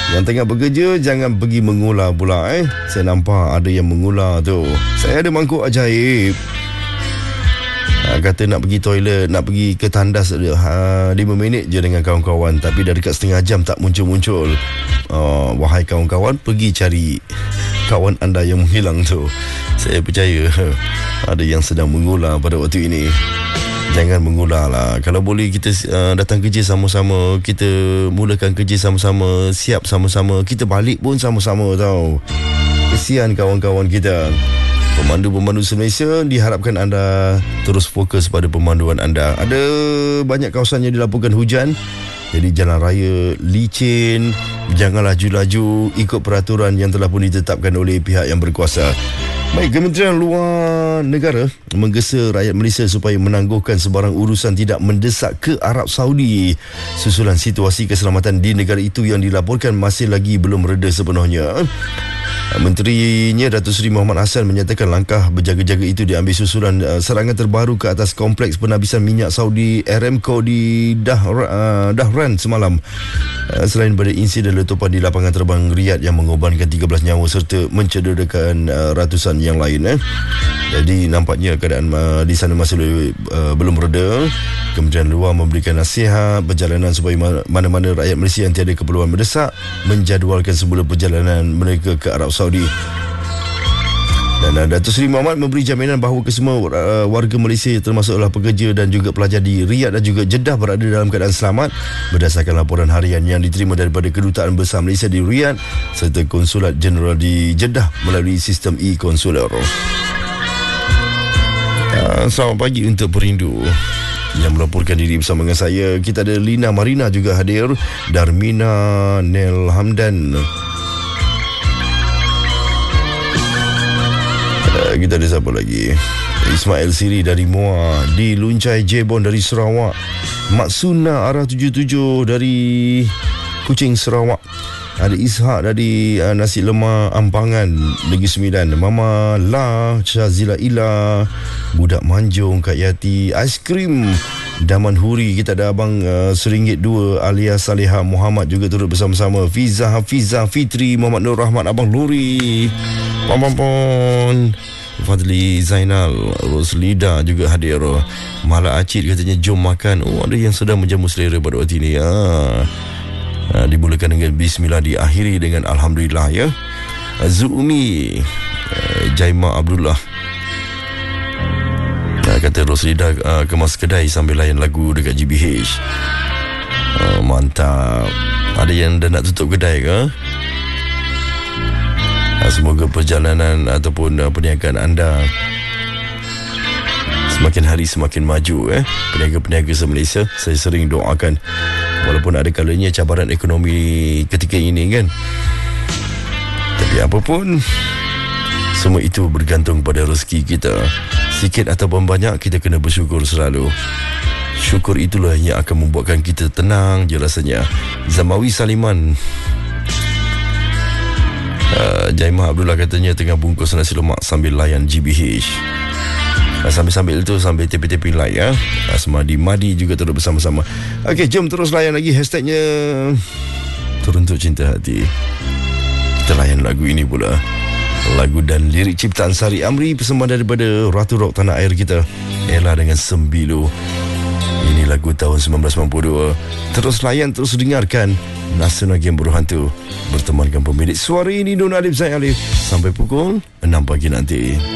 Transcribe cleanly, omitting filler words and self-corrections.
Yang tengah bekerja, jangan pergi mengular pula. Saya nampak ada yang mengular tu. Saya ada mangkuk ajaib. Kata nak pergi toilet, nak pergi ke tandas 5 minit je dengan kawan-kawan, tapi dah dekat setengah jam tak muncul-muncul. Wahai kawan-kawan, pergi cari kawan anda yang menghilang tu. Saya percaya ada yang sedang mengular pada waktu ini. Jangan mengular lah. Kalau boleh kita datang kerja sama-sama, kita mulakan kerja sama-sama, siap sama-sama, kita balik pun sama-sama tau. Kesian kawan-kawan kita. Pemandu-pemandu se-Malaysia, diharapkan anda terus fokus pada pemanduan anda. Ada banyak kawasan yang dilaporkan hujan, jadi jalan raya licin. Jangan laju-laju, ikut peraturan yang telah pun ditetapkan oleh pihak yang berkuasa. Baik, Kementerian Luar Negara menggesa rakyat Malaysia supaya menangguhkan sebarang urusan tidak mendesak ke Arab Saudi susulan situasi keselamatan di negara itu yang dilaporkan masih lagi belum reda sepenuhnya. Menterinya Datuk Seri Muhammad Hassan menyatakan langkah berjaga-jaga itu diambil susulan serangan terbaru ke atas kompleks penhabisan minyak Saudi Aramco di Dhahran semalam. Selain pada insiden letupan di lapangan terbang Riyadh yang mengorbankan 13 nyawa serta mencederakan ratusan yang lain. Jadi nampaknya keadaan di sana masih belum reda. Kementerian Luar memberikan nasihat perjalanan supaya mana-mana rakyat Malaysia yang tiada keperluan mendesak menjadualkan semula perjalanan mereka ke Arab Saudi. Dan Datuk Seri Muhammad memberi jaminan bahawa kesemua warga Malaysia termasuklah pekerja dan juga pelajar di Riyadh dan juga Jeddah berada dalam keadaan selamat berdasarkan laporan harian yang diterima daripada Kedutaan Besar Malaysia di Riyadh serta Konsulat Jeneral di Jeddah melalui sistem e-konsuler. Selamat pagi untuk perindu yang melaporkan diri bersama dengan saya. Kita ada Lina Marina juga hadir, Darmina Nel Hamdan. Kita ada siapa lagi? Ismail Siri dari Muar, di Luncai Jebon dari Sarawak, Maksuna arah 77 dari Kuching Sarawak. Ada Ishak dari Nasi Lemak Ampangan Negeri Sembilan, Mama La Syazila Ila, Budak Manjung Kak Yati, Aiskrim Daman Huri. Kita ada Abang RM1 2 alias Saleha Muhammad juga turut bersama-sama. Fiza Hafiza Fitri Muhammad Nur Rahmat, Abang Luri, Pon Fadli Zainal, Roslida juga hadir. Mala Acid katanya jom makan. Ada yang sedang menjamu selera pada waktu ini. Dimulakan dengan Bismillah, diakhiri dengan Alhamdulillah ya. Zuumi Jaima Abdullah kata Roslida kemas kedai sambil layan lagu dekat GBH. Mantap. Ada yang dah nak tutup kedai ke? Semoga perjalanan ataupun perniagaan anda semakin hari semakin maju. Peniaga-peniaga se-Malaysia, saya sering doakan, walaupun ada kalanya cabaran ekonomi ketika ini kan, tapi apapun, semua itu bergantung pada rezeki kita. Sikit ataupun banyak, kita kena bersyukur selalu. Syukur itulah yang akan membuatkan kita tenang je rasanya. Zamawi Saliman, Jaimah Abdullah katanya tengah bungkus nasi lemak sambil layan GBH. Sambil-sambil itu sambil tepi-tepi like ya. Asmadi Madi juga turut bersama-sama. Okey, jom terus layan lagi hashtagnya Teruntuk Cinta Hati. Kita layan lagu ini pula. Lagu dan lirik ciptaan Sari Amri, persembahan daripada Ratu Rock tanah air kita, Ella dengan Sembilu. Ini lagu tahun 1992. Terus layan, terus dengarkan Nasional Game Berhantu bertemankan pemilik suara ini, Don Alif Zain Alif, sampai pukul 6 pagi nanti.